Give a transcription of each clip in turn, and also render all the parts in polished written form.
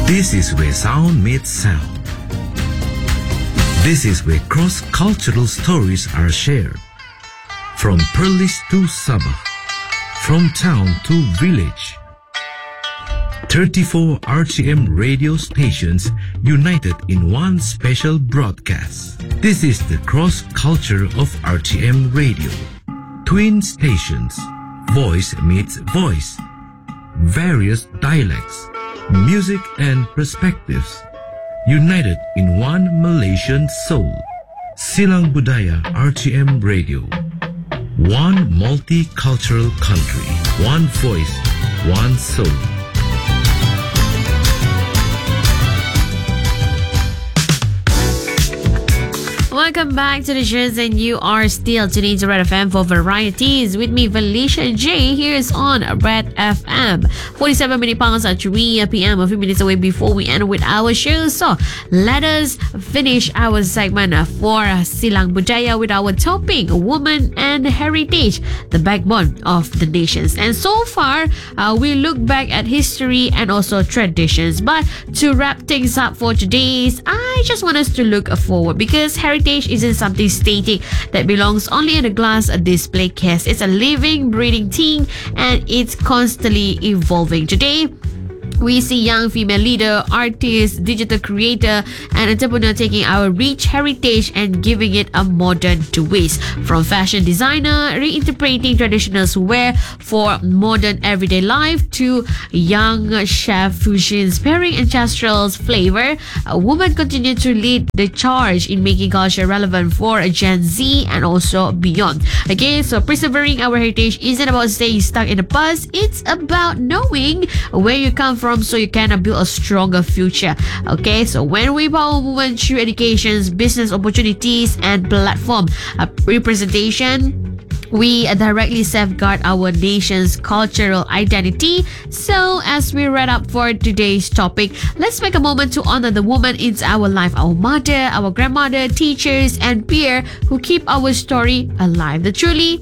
This is where sound meets sound. This is where cross-cultural stories are shared. From Perlis to Sabah, from town to village. 34 RTM radio stations united in one special broadcast. This is the cross-culture of RTM radio. Twin stations, voice meets voice. Various dialects, music and perspectives, united in one Malaysian soul. Silang Budaya RTM Radio. One multicultural country, one voice, one soul. Welcome back to the shows, and you are still tuning to Red FM for varieties with me, Felicia J. Here's on Red FM. 47 minutes past at 3 p.m. A few minutes away before we end with our show. So let us finish our segment for Silang Budaya with our topic, Women and Heritage, the backbone of the nations. And so far, we look back at history and also traditions. But to wrap things up for today's, I just want us to look forward, because heritage isn't something static that belongs only in a glass display case. It's a living, breathing thing, and it's constantly evolving. Today, we see young female leader, artist, digital creator, and entrepreneur taking our rich heritage and giving it a modern twist. From fashion designer reinterpreting traditional wear for modern everyday life to young chef fusions pairing ancestral flavor, a woman continues to lead the charge in making culture relevant for Gen Z and also beyond. Okay, so preserving our heritage isn't about staying stuck in the past. It's about knowing where you come from so you can build a stronger future. Okay, so when we empower women through educations, business opportunities, and platform representation, we directly safeguard our nation's cultural identity. So as we wrap up for today's topic, let's make a moment to honor the woman in our life, our mother, our grandmother, teachers, and peer who keep our story alive. They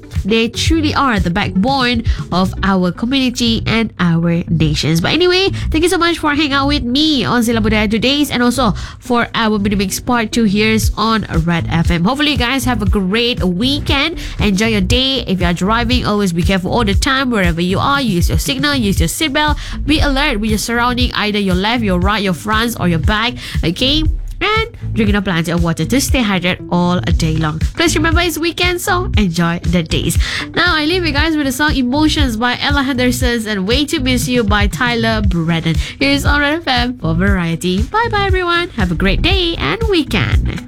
truly are the backbone of our community and our nations. But anyway, thank you so much for hanging out with me on Silang Budaya today's, and also for our Minimix Part 2 here on Red FM. Hopefully you guys have a great weekend. Enjoy your day. If you are driving, always be careful all the time. Wherever you are, use your signal, use your seatbelt. Be alert with your surrounding, either your left, your right, your front, or your back. Okay? And drinking plenty of water to stay hydrated all day long. Please remember it's weekend, so enjoy the days. Now I leave you guys with the song Emotions by Ella Henderson and Way to Miss You by Tyler Brennan. Here's on Red FM for variety. Bye bye everyone. Have a great day and weekend.